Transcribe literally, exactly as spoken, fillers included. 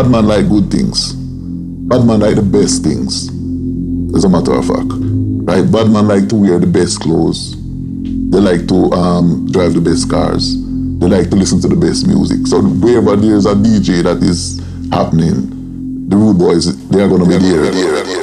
bad man like good things. Bad man like the best things. As a matter of fact. Right? Bad man like to wear the best clothes. They like to um, drive the best cars. They like to listen to the best music. So wherever there's a D J that is happening, the rude boys, they are going to be there.